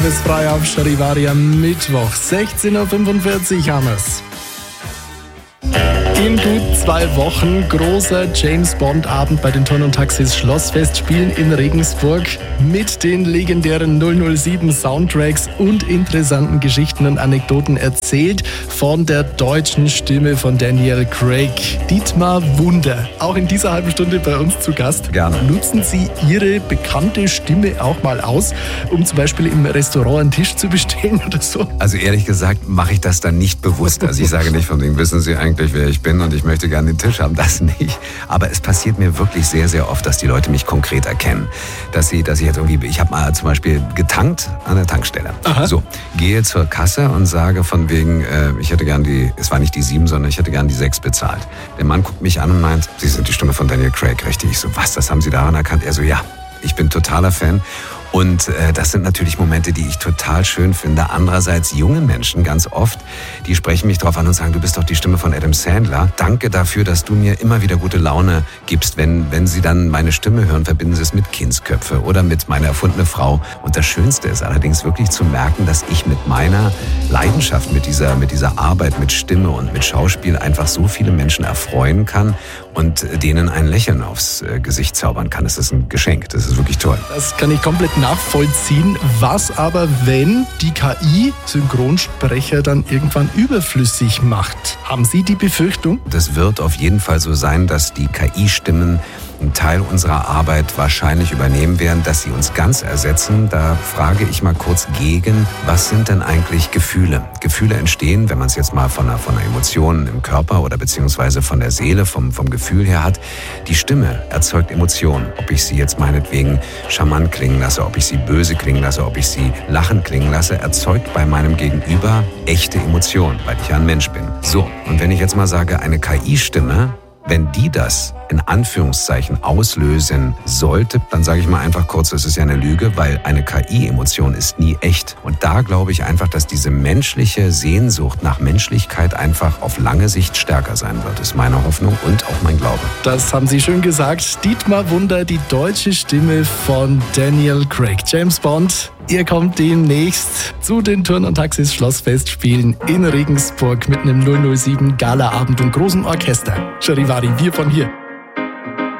Bis frei auf Charivari am Mittwoch, 16.45 Uhr haben wir's. In gut 2 Wochen großer James-Bond-Abend bei den Turn und Taxis Schlossfestspielen in Regensburg mit den legendären 007 Soundtracks und interessanten Geschichten und Anekdoten erzählt von der deutschen Stimme von Daniel Craig. Dietmar Wunder, auch in dieser halben Stunde bei uns zu Gast. Gerne. Nutzen Sie Ihre bekannte Stimme auch mal aus, um zum Beispiel im Restaurant einen Tisch zu bestellen oder so? Also ehrlich gesagt mache ich das dann nicht bewusst. Also ich sage nicht von wegen, wissen Sie eigentlich, wer ich bin und ich möchte gerne den Tisch haben, das nicht. Aber es passiert mir wirklich sehr, sehr oft, dass die Leute mich konkret erkennen. Dass ich jetzt irgendwie, ich habe mal zum Beispiel getankt an der Tankstelle. Aha. So, gehe zur Kasse und sage von wegen, ich hätte gern es war nicht die 7, sondern ich hätte gern die 6 bezahlt. Der Mann guckt mich an und meint, Sie sind die Stimme von Daniel Craig, richtig? Ich so, was, das haben Sie daran erkannt? Er so, ja, ich bin totaler Fan. Und das sind natürlich Momente, die ich total schön finde. Andererseits junge Menschen ganz oft, die sprechen mich drauf an und sagen, du bist doch die Stimme von Adam Sandler. Danke dafür, dass du mir immer wieder gute Laune gibst. Wenn sie dann meine Stimme hören, verbinden sie es mit Kindsköpfe oder mit meiner erfundene Frau. Und das Schönste ist allerdings wirklich zu merken, dass ich mit meiner Leidenschaft, mit dieser Arbeit, mit Stimme und mit Schauspiel einfach so viele Menschen erfreuen kann und denen ein Lächeln aufs Gesicht zaubern kann. Das ist ein Geschenk. Das ist wirklich toll. Das kann ich komplett nachvollziehen. Was aber, wenn die KI Synchronsprecher dann irgendwann überflüssig macht? Haben Sie die Befürchtung? Das wird auf jeden Fall so sein, dass die KI-Stimmen einen Teil unserer Arbeit wahrscheinlich übernehmen werden, dass sie uns ganz ersetzen. Da frage ich mal kurz gegen, was sind denn eigentlich Gefühle? Gefühle entstehen, wenn man es jetzt mal von einer Emotion im Körper oder beziehungsweise von der Seele, vom Gefühl her hat. Die Stimme erzeugt Emotionen. Ob ich sie jetzt meinetwegen charmant klingen lasse, ob ich sie böse klingen lasse, ob ich sie lachend klingen lasse, erzeugt bei meinem Gegenüber echte Emotionen, weil ich ja ein Mensch bin. So, und wenn ich jetzt mal sage, eine KI-Stimme, wenn die das in Anführungszeichen auslösen sollte, dann sage ich mal einfach kurz, das ist ja eine Lüge, weil eine KI-Emotion ist nie echt. Und da glaube ich einfach, dass diese menschliche Sehnsucht nach Menschlichkeit einfach auf lange Sicht stärker sein wird. Das ist meine Hoffnung und auch mein Glaube. Das haben Sie schön gesagt. Dietmar Wunder, die deutsche Stimme von Daniel Craig. James Bond, ihr kommt demnächst zu den Turn und Taxis Schlossfestspielen in Regensburg mit einem 007 Galaabend und großem Orchester. Charivari, wir von hier.